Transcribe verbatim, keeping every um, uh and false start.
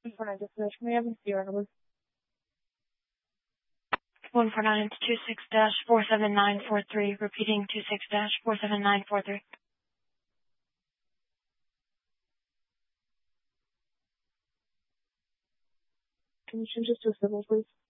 four nine dispatch. May I have the C R number? one four nine two six dash four seven nine four three. Repeating two six dash four seven nine four three. Can you change this to a civil, please?